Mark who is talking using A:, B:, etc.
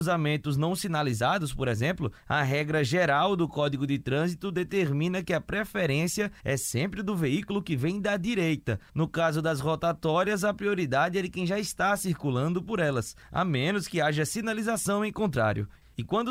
A: cruzamentos não sinalizados, por exemplo, a regra geral do Código de Trânsito determina que a preferência é sempre do veículo que vem da direita. No caso das rotatórias, a prioridade é de quem já está circulando por elas, a menos que haja sinalização em contrário. E quando